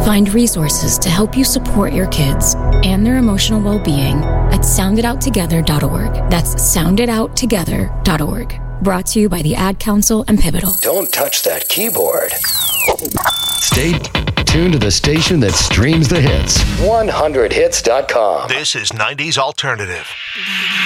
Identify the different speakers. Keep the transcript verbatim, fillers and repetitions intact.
Speaker 1: Find resources to help you support your kids and their emotional well-being at sound it out together dot org. That's sound it out together dot org. Brought to you by the Ad Council and Pivotal.
Speaker 2: Don't touch that keyboard.
Speaker 3: Stay tuned to the station that streams the hits.
Speaker 2: one hundred hits dot com.
Speaker 4: This is nineties Alternative.